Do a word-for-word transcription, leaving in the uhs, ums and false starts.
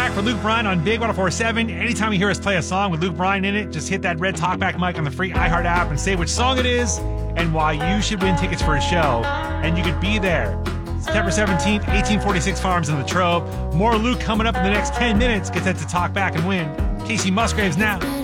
Talkback for Luke Bryan on Big one oh four point seven. Anytime you hear us play a song with Luke Bryan in it, just hit that red Talkback mic on the free iHeart app and say which song it is and why you should win tickets for a show. And you could be there. September seventeenth, eighteen forty-six Farms in Latrobe. More Luke coming up in the next ten minutes. Get that to Talkback and win. Casey Musgraves now.